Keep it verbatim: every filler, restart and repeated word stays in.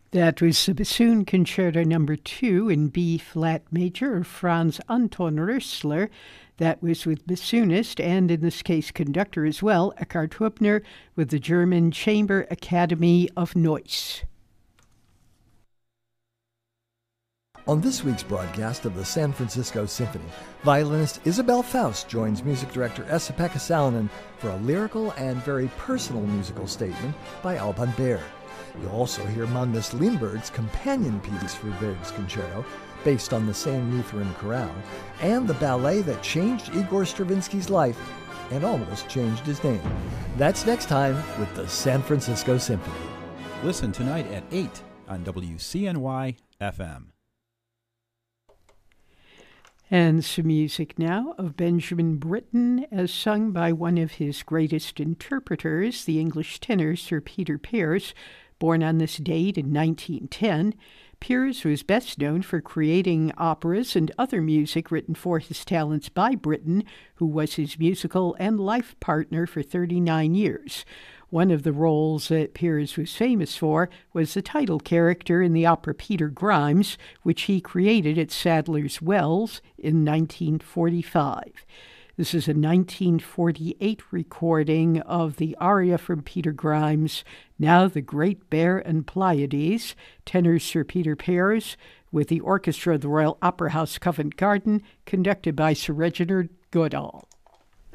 That was the Bassoon Concerto Number Two in B flat major of Franz Anton Rösler. That was with bassoonist and, in this case, conductor as well, Eckhard Hübner with the German Chamber Academy of Neuss. On this week's broadcast of the San Francisco Symphony, violinist Isabel Faust joins music director Esa-Pekka Salonen for a lyrical and very personal musical statement by Alban Berg. You'll also hear Magnus Lindberg's companion piece for Berg's concerto, based on the same Lutheran chorale, and the ballet that changed Igor Stravinsky's life and almost changed his name. That's next time with the San Francisco Symphony. Listen tonight at eight on W C N Y F M. And some music now of Benjamin Britten as sung by one of his greatest interpreters, the English tenor Sir Peter Pears. Born on this date in nineteen ten, Pears was best known for creating operas and other music written for his talents by Britten, who was his musical and life partner for thirty-nine years. One of the roles that Pears was famous for was the title character in the opera Peter Grimes, which he created at Sadler's Wells in nineteen forty-five. This is a nineteen forty-eight recording of the aria from Peter Grimes, Now the Great Bear and Pleiades, tenor Sir Peter Pears, with the orchestra of the Royal Opera House Covent Garden, conducted by Sir Reginald Goodall.